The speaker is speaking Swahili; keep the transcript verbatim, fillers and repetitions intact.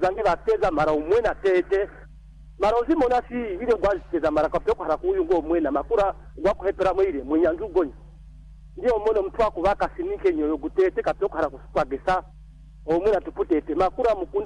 zange bateza mara umwena tete mara uzimo nasi ile ngwaziteza mara kapyo harakuyu ngo umwena makura ngwakuhepera mwire munyanzu gonyi ndio umono mtwa kubaka sinike nyoyo gutete kapyo harakusukwa gesa umwena tuputete makura mukunda